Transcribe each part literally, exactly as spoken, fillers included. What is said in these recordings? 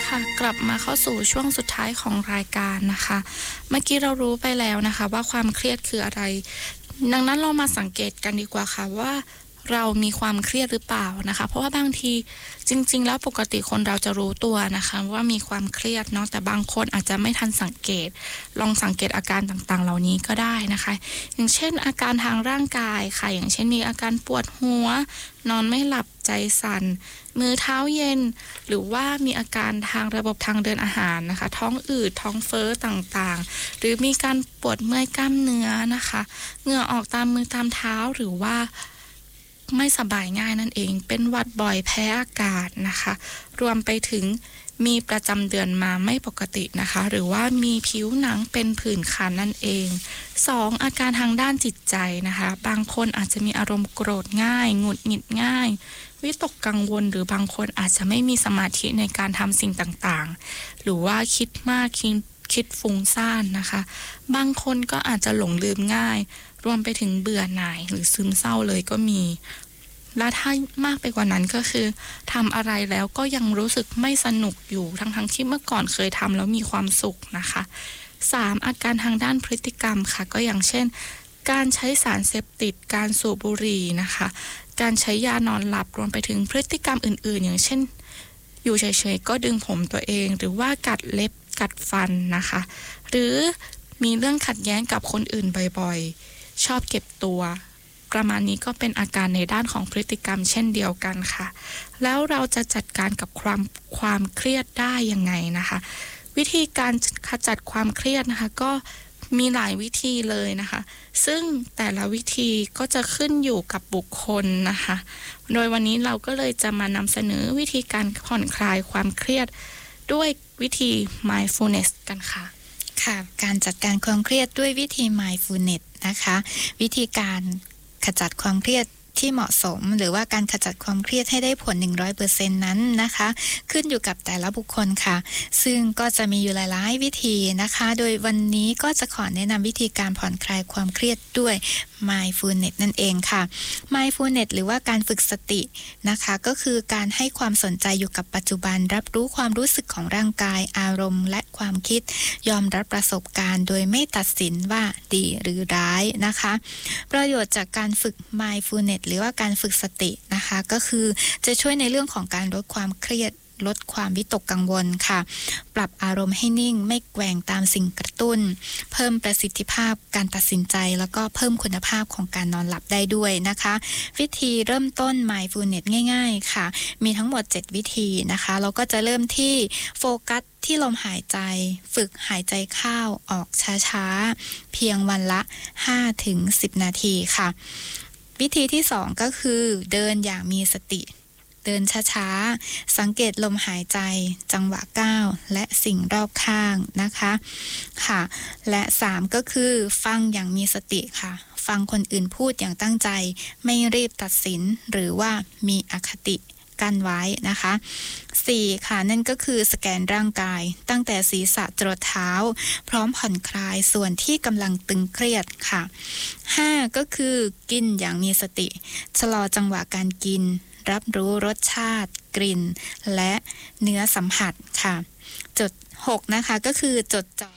ค่ะกลับมาเข้าสู่ช่วงสุดท้ายของรายการนะคะเมื่อกี้เรารู้ไปแล้วนะคะว่าความเครียดคืออะไรดังนั้นเรามาสังเกตกันดีกว่าค่ะว่าเรามีความเครียดหรือเปล่านะคะเพราะว่าบางทีจริงๆแล้วปกติคนเราจะรู้ตัวนะคะว่ามีความเครียดเนาะแต่บางคนอาจจะไม่ทันสังเกตลองสังเกตอาการต่างๆเหล่านี้ก็ได้นะคะอย่างเช่นอาการทางร่างกายค่ะอย่างเช่นมีอาการปวดหัวนอนไม่หลับใจสั่นมือเท้าเย็นหรือว่ามีอาการทางระบบทางเดินอาหารนะคะท้องอืดท้องเฟ้อต่างๆหรือมีการปวดเมื่อยกล้ามเนื้อนะคะเหงื่อออกตามมือตามเท้าหรือว่าไม่สบายง่ายนั่นเองเป็นหวัดบ่อยแพ้อากาศนะคะรวมไปถึงมีประจำเดือนมาไม่ปกตินะคะหรือว่ามีผิวหนังเป็นผื่นคันนั่นเองสองอาการทางด้านจิตใจนะคะบางคนอาจจะมีอารมณ์โกรธง่ายหงุดหงิดง่ายวิตกกังวลหรือบางคนอาจจะไม่มีสมาธิในการทำสิ่งต่างๆหรือว่าคิดมากคิดคิดฟุ้งซ่านนะคะบางคนก็อาจจะหลงลืมง่ายรวมไปถึงเบื่อหน่ายหรือซึมเศร้าเลยก็มีและถ้ามากไปกว่านั้นก็คือทำอะไรแล้วก็ยังรู้สึกไม่สนุกอยู่ทั้งๆที่เมื่อก่อนเคยทำแล้วมีความสุขนะคะสามอาการทางด้านพฤติกรรมค่ะก็อย่างเช่นการใช้สารเสพติดการสูบบุหรี่นะคะการใช้ยานอนหลับรวมไปถึงพฤติกรรมอื่นๆอย่างเช่นอยู่เฉยๆก็ดึงผมตัวเองหรือว่ากัดเล็บกัดฟันนะคะหรือมีเรื่องขัดแย้งกับคนอื่นบ่อยๆชอบเก็บตัวประมาณนี้ก็เป็นอาการในด้านของพฤติกรรมเช่นเดียวกันค่ะแล้วเราจะจัดการกับความความเครียดได้ยังไงนะคะวิธีการขจัดความเครียดนะคะก็มีหลายวิธีเลยนะคะซึ่งแต่ละวิธีก็จะขึ้นอยู่กับบุคคลนะคะโดยวันนี้เราก็เลยจะมานำเสนอวิธีการผ่อนคลายความเครียดด้วยวิธี mindfulness กันค่ะค่ะการจัดการความเครียดด้วยวิธี mindfulness นะคะวิธีการขจัดความเครียดที่เหมาะสมหรือว่าการขจัดความเครียดให้ได้ผล หนึ่งร้อยเปอร์เซ็นต์ นั้นนะคะขึ้นอยู่กับแต่ละบุคคลค่ะซึ่งก็จะมีอยู่หลายๆวิธีนะคะโดยวันนี้ก็จะขอแนะนำวิธีการผ่อนคลายความเครียดด้วย mindfulness นั่นเองค่ะ mindfulness หรือว่าการฝึกสตินะคะก็คือการให้ความสนใจอยู่กับปัจจุบันรับรู้ความรู้สึกของร่างกายอารมณ์และความคิดยอมรับประสบการณ์โดยไม่ตัดสินว่าดีหรือร้ายนะคะประโยชน์จากการฝึก mindfulnessหรือว่าการฝึกสตินะคะก็คือจะช่วยในเรื่องของการลดความเครียดลดความวิตกกังวลค่ะปรับอารมณ์ให้นิ่งไม่แกว่งตามสิ่งกระตุ้นเพิ่มประสิทธิภาพการตัดสินใจแล้วก็เพิ่มคุณภาพของการนอนหลับได้ด้วยนะคะวิธีเริ่มต้น mindfulness ง่ายๆค่ะมีทั้งหมดเจ็ดวิธีนะคะเราก็จะเริ่มที่โฟกัสที่ลมหายใจฝึกหายใจเข้าออกช้าๆเพียงวันละ ห้าถึงสิบ นาทีค่ะวิธีที่สองก็คือเดินอย่างมีสติเดินช้าๆสังเกตลมหายใจจังหวะก้าวและสิ่งรอบข้างนะคะค่ะและสามก็คือฟังอย่างมีสติค่ะฟังคนอื่นพูดอย่างตั้งใจไม่รีบตัดสินหรือว่ามีอคติกันไว้นะคะสี่ค่ะนั่นก็คือสแกนร่างกายตั้งแต่ศีรษะจรดเท้าพร้อมผ่อนคลายส่วนที่กำลังตึงเครียดค่ะห้าก็คือกินอย่างมีสติชะลอจังหวะการกินรับรู้รสชาติกลิ่นและเนื้อสัมผัสค่ะจุดหกนะคะก็คือจดจ่อ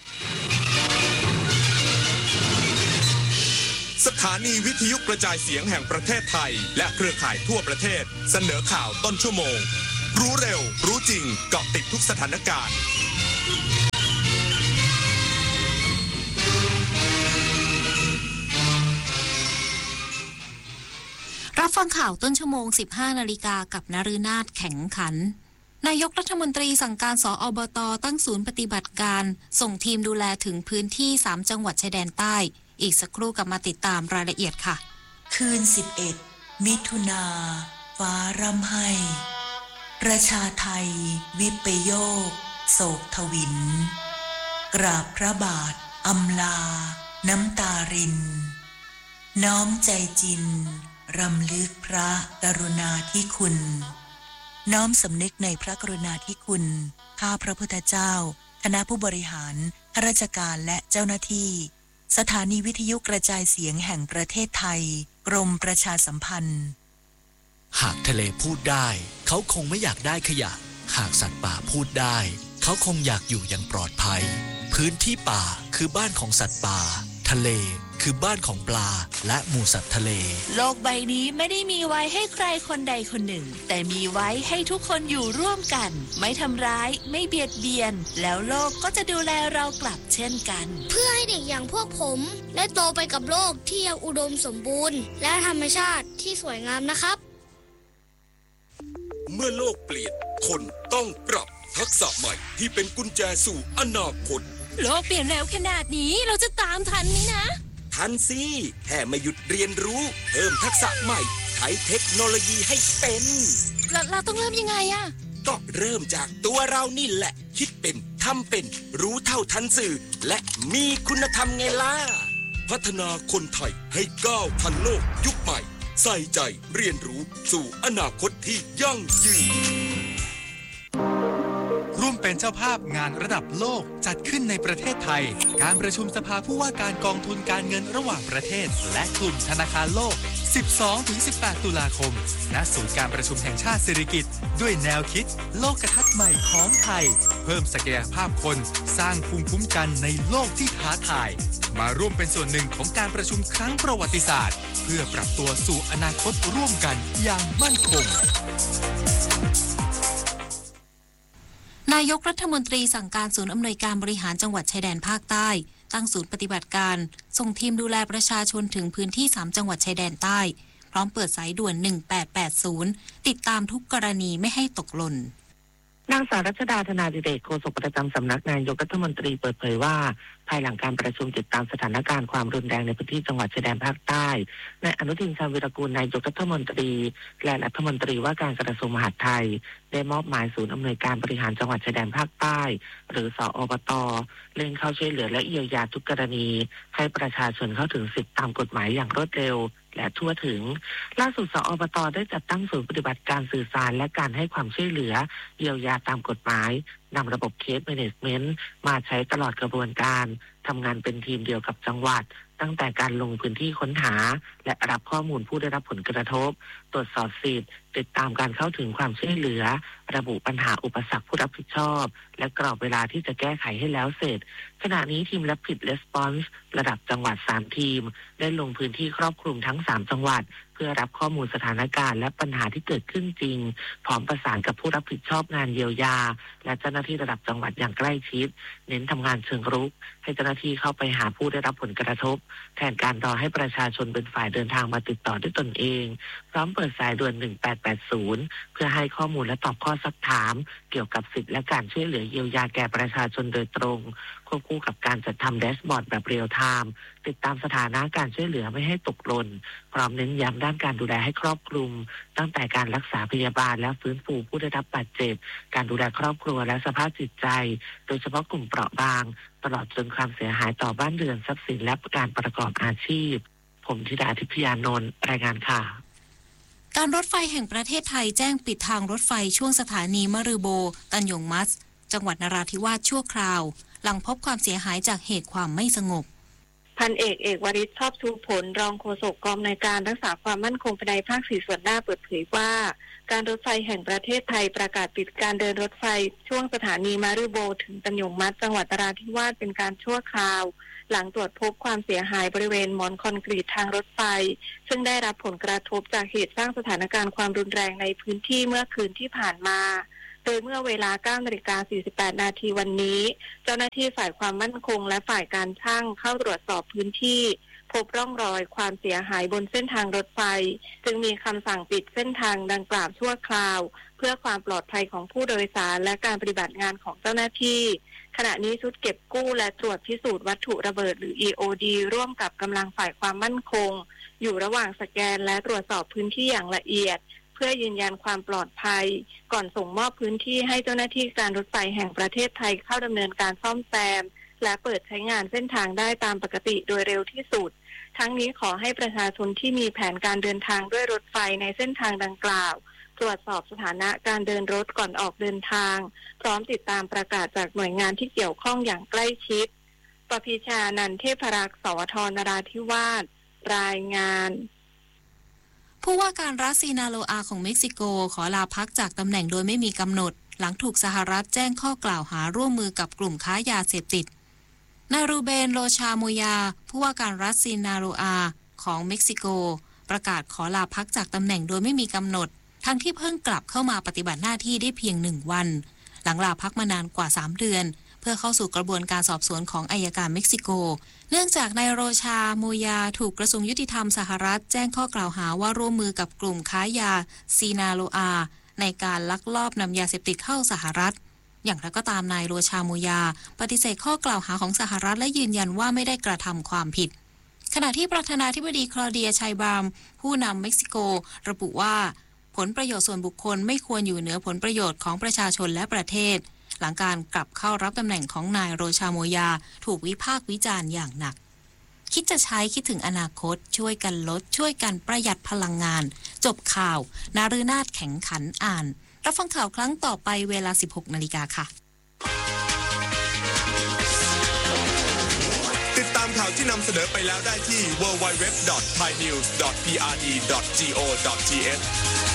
สถานีวิทยุกระจายเสียงแห่งประเทศไทยและเครือข่ายทั่วประเทศเสนอข่าวต้นชั่วโมงรู้เร็วรู้จริงเกาะติดทุกสถานการณ์รับฟังข่าวต้นชั่วโมง สิบห้า นาฬิกากับนฤนาถแข็งขันนายกรัฐมนตรีสั่งการสอบต.ตั้งศูนย์ปฏิบัติการส่งทีมดูแลถึงพื้นที่สามจังหวัดชายแดนใต้อีกสักครู่กลับมาติดตามรายละเอียดค่ะคืนสิบเอ็ดมิถุนาฟ้าร่ำไห้ประชาไทยวิปโยคโศกทวินกราบพระบาทอำลาน้ำตารินน้อมใจจินรำลึกพระกรุณาธิคุณน้อมสำนึกในพระกรุณาธิคุณข้าพระพุทธเจ้าคณะผู้บริหารข้าราชการและเจ้าหน้าที่สถานีวิทยุกระจายเสียงแห่งประเทศไทยกรมประชาสัมพันธ์หากทะเลพูดได้เขาคงไม่อยากได้ขยะหากสัตว์ป่าพูดได้เขาคงอยากอยู่อย่างปลอดภัยพื้นที่ป่าคือบ้านของสัตว์ป่าทะเลคือบ้านของปลาและหมู่สัตว์ทะเลโลกใบนี้ไม่ได้มีไว้ให้ใครคนใดคนหนึ่งแต่มีไว้ให้ทุกคนอยู่ร่วมกันไม่ทำร้ายไม่เบียดเบียนแล้วโลกก็จะดูแลเรากลับเช่นกันเพื่อให้เด็กอย่างพวกผมได้โตไปกับโลกที่ยังอุดมสมบูรณ์และธรรมชาติที่สวยงามนะครับเมื่อโลกเปลี่ยนคนต้องปรับทักษะใหม่ที่เป็นกุญแจสู่อนาคตโลกเปลี่ยนเร็วขนาดนี้เราจะตามทันไหมนะทันสิแค่ไม่หยุดเรียนรู้เพิ่มทักษะใหม่ใช้เทคโนโลยีให้เป็นเราเราต้องเริ่มยังไงอะก็เริ่มจากตัวเรานี่แหละคิดเป็นทำเป็นรู้เท่าทันสื่อและมีคุณธรรมไงล่ะพัฒนาคนไทยให้ก้าวทันโลกยุคใหม่ใส่ใจเรียนรู้สู่อนาคตที่ยั่งยืนร่วมเป็นเจ้าภาพงานระดับโลกจัดขึ้นในประเทศไทยการประชุมสภาผู้ว่าการกองทุนการเงินระหว่างประเทศและกลุ่มธนาคารโลก สิบสองถึงสิบแปด ตุลาคมณศูนย์การประชุมแห่งชาติสิริกิติ์ด้วยแนวคิดโลกทัศน์ใหม่ของไทยเพิ่มศักยภาพคนสร้างภูมิคุ้มกันในโลกที่ท้าทายมาร่วมเป็นส่วนหนึ่งของการประชุมครั้งประวัติศาสตร์เพื่อปรับตัวสู่อนาคตร่วมกันอย่างมั่นคงนายกรัฐมนตรีสั่งการศูนย์อำนวยการบริหารจังหวัดชายแดนภาคใต้ตั้งศูนย์ปฏิบัติการส่งทีมดูแลประชาชนถึงพื้นที่สามจังหวัดชายแดนใต้พร้อมเปิดสายด่วนหนึ่งแปดแปดศูนย์ติดตามทุกกรณีไม่ให้ตกหล่นนางสาวรัชดาธนาดิเรกโฆษกประจำสำนักนายกรัฐมนตรีเปิดเผยว่าภายหลังการประชุมติดตามสถานการณ์ความรุนแรงในพื้นที่จังหวัดชายแดนภาคใต้นายอนุทินชาญวีรกูลนายกรัฐมนตรีและรัฐมนตรีว่าการกระทรวงมหาดไทยได้มอบหมายศูนย์อำนวยการบริหารจังหวัดชายแดนภาคใต้หรือสอบต.เร่งเข้าช่วยเหลือและเยียวยาทุกกรณีให้ประชาชนเข้าถึงสิทธิตามกฎหมายอย่างรวดเร็วและทั่วถึงล่าสุดสอบต.ได้จัดตั้งศูนย์ปฏิบัติการสื่อสารและการให้ความช่วยเหลือเยียวยาตามกฎหมายนำระบบเคสแมเนจเมนต์มาใช้ตลอดกระบวนการทำงานเป็นทีมเดียวกับจังหวัดตั้งแต่การลงพื้นที่ค้นหาและรับข้อมูลผู้ได้รับผลกระทบตรวจสอบสิทธิ์ติดตามการเข้าถึงความช่วยเหลือระบุปัญหาอุปสรรคผู้รับผิดชอบและกรอบเวลาที่จะแก้ไขให้แล้วเสร็จขณะนี้ทีม Rapid Response ระดับจังหวัดสามทีมได้ลงพื้นที่ครอบคลุมทั้งสามจังหวัดเพื่อรับข้อมูลสถานการณ์และปัญหาที่เกิดขึ้นจริงพร้อมประสานกับผู้รับผิดชอบงานเยียวยาและเจ้าหน้าที่ระดับจังหวัดอย่างใกล้ชิดเน้นทำงานเชิงรุกให้เจ้าหน้าที่เข้าไปหาผู้ได้รับผลกระทบแทนการรอให้ประชาชนเป็นฝ่ายเดินทางมาติดต่อด้วยตนเองพร้อมเปิดสายด่วนหนึ่งแปดแปดศูนย์เพื่อให้ข้อมูลและตอบข้อซักถามเกี่ยวกับสิทธิและการช่วยเหลือเยียวยาแก่ประชาชนโดยตรงควบคู่กับการจัดทำแดชบอร์ดแบบเรียลไทม์ติดตามสถานะการช่วยเหลือไม่ให้ตกหล่นพร้อมเน้นย้ำด้านการดูแลให้ครอบคลุมตั้งแต่การรักษาพยาบาลและฟื้นฟูผู้ได้รับบาดเจ็บการดูแลครอบครัวและสภาพจิตใจโดยเฉพาะกลุ่มเปราะบางตลอดจนความเสียหายต่อบ้านเรือนทรัพย์สินและการประกอบอาชีพผมธิดาทิพยานนท์รายงานค่ะการรถไฟแห่งประเทศไทยแจ้งปิดทางรถไฟช่วงสถานีมะรือโบตันหยงมัดจังหวัดนราธิวาสชั่วคราวหลังพบความเสียหายจากเหตุความไม่สงบพันเอกเอกวริศชอบชูผลรองโฆษกกองในการรักษาความมั่นคงภายในภาคสี่ส่วนหน้าเปิดเผยว่าการรถไฟแห่งประเทศไทยประกาศปิดการเดินรถไฟช่วงสถานีมารือโบถึงตันหยงมัดจังหวัดนราธิวาสเป็นการชั่วคราวหลังตรวจพบความเสียหายบริเวณหมอนคอนกรีตทางรถไฟซึ่งได้รับผลกระทบจากเหตุสร้างสถานการณ์ความรุนแรงในพื้นที่เมื่อคืนที่ผ่านมาโดยเมื่อเวลา เก้านาฬิกาสี่สิบแปด นาทีวันนี้เจ้าหน้าที่ฝ่ายความมั่นคงและฝ่ายการช่างเข้าตรวจสอบพื้นที่พบร่องรอยความเสียหายบนเส้นทางรถไฟจึงมีคำสั่งปิดเส้นทางดังกล่าวชั่วคราวเพื่อความปลอดภัยของผู้โดยสารและการปฏิบัติงานของเจ้าหน้าที่ขณะนี้ชุดเก็บกู้และตรวจพิสูจน์วัตถุระเบิดหรือ อี โอ ดี ร่วมกับกำลังฝ่ายความมั่นคงอยู่ระหว่างสแกนและตรวจสอบพื้นที่อย่างละเอียดเพื่อยืนยันความปลอดภัยก่อนส่งมอบพื้นที่ให้เจ้าหน้าที่การรถไฟแห่งประเทศไทยเข้าดำเนินการซ่อมแซมและเปิดใช้งานเส้นทางได้ตามปกติโดยเร็วที่สุดทั้งนี้ขอให้ประชาชนที่มีแผนการเดินทางด้วยรถไฟในเส้นทางดังกล่าวตรวจสอบสถานะการเดินรถก่อนออกเดินทางพร้อมติดตามประกาศจากหน่วยงานที่เกี่ยวข้องอย่างใกล้ชิดปพิชานันท์เทพรักษ์สวทนราธิวาสรายงานผู้ว่าการรัฐซีนาโลอาของเม็กซิโกขอลาพักจากตำแหน่งโดยไม่มีกำหนดหลังถูกสหรัฐแจ้งข้อกล่าวหาร่วมมือกับกลุ่มค้ายาเสพติดนายรูเบนโลชาโมยาผู้ว่าการรัฐซินาโรอาของเม็กซิโกประกาศขอลาพักจากตำแหน่งโดยไม่มีกำหนดทั้งที่เพิ่งกลับเข้ามาปฏิบัติหน้าที่ได้เพียงหนึ่งวันหลังลาพักมานานกว่าสามเดือนเพื่อเข้าสู่กระบวนการสอบสวนของอัยการเม็กซิโกเนื่องจากนายโรชาโมยาถูกกระทรวงยุติธรรมสหรัฐแจ้งข้อกล่าวหาว่าร่วมมือกับกลุ่มค้ายาซีนาโรอาในการลักลอบนำยาเสพติดเข้าสหรัฐอย่างไรก็ตามนายโรชาโมยาปฏิเสธข้อกล่าวหาของสหรัฐและยืนยันว่าไม่ได้กระทำความผิดขณะที่ประธานาธิบดีคลอเดียชัยบามผู้นำเม็กซิโกระบุว่าผลประโยชน์ส่วนบุคคลไม่ควรอยู่เหนือผลประโยชน์ของประชาชนและประเทศหลังการกลับเข้ารับตำแหน่งของนายโรชาโมยาถูกวิพากษ์วิจารณ์อย่างหนักคิดจะใช้คิดถึงอนาคตช่วยกันลดช่วยกันประหยัดพลังงานจบข่าวนาฤนาถแข็งขันอ่านรับฟังข่าวครั้งต่อไปเวลา สิบหกนาฬิกา ค่ะติดตามข่าวที่นำเสนอไปแล้วได้ที่ ดับเบิลยู ดับเบิลยู ดับเบิลยู ดอท ไทยนิวส์ ดอท พี อาร์ ดี ดอท จี โอ ดอท ที เอช